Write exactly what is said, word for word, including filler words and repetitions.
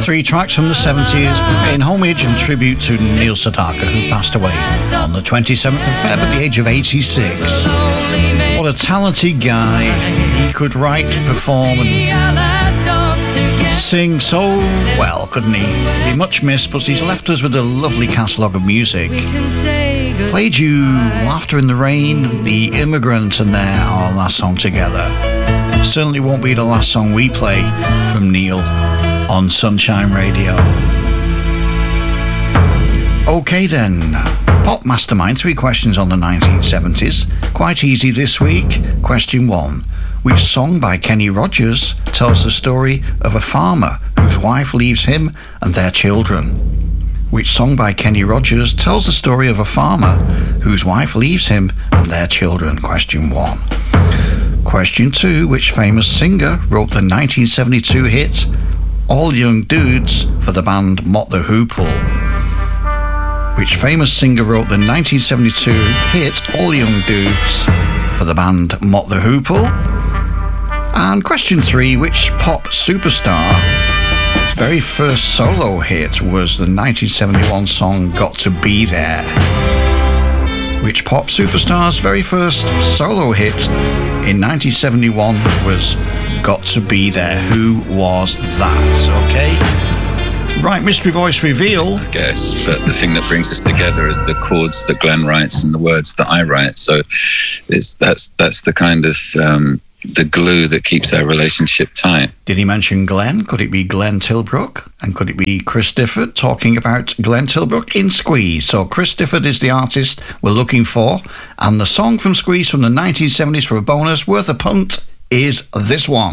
Three tracks from the seventies, paying homage and tribute to Neil Sedaka, who passed away on the twenty-seventh of February at the age of eighty-six. What a talented guy. He could write, perform and sing so well, couldn't he? He'd be much missed, but he's left us with a lovely catalogue of music. Played you Laughter in the Rain, The Immigrant, and there, our last song together. Certainly won't be the last song we play from Neil on Sunshine Radio. Okay then, Pop Mastermind, three questions on the nineteen seventies. Quite easy this week. Question one. Which song by Kenny Rogers tells the story of a farmer whose wife leaves him and their children? Which song by Kenny Rogers tells the story of a farmer whose wife leaves him and their children? Question one. Question two. Which famous singer wrote the nineteen seventy-two hit All Young Dudes for the band Mott the Hoople? Which famous singer wrote the nineteen seventy-two hit All Young Dudes for the band Mott the Hoople? And question three. Which pop superstar very first solo hit was the nineteen seventy-one song Got to Be There? Which pop superstar's very first solo hit in nineteen seventy-one was Got to Be There? Who was that? Okay. Right, Mystery Voice Reveal. I guess, but the thing that brings us together is the chords that Glenn writes and the words that I write. So it's that's that's the kind of um, the glue that keeps our relationship tight. Did he mention Glenn? Could it be Glenn Tilbrook? And could it be Chris Difford talking about Glenn Tilbrook in Squeeze? So Chris Difford is the artist we're looking for, and the song from Squeeze from the nineteen seventies for a bonus worth a punt is this one.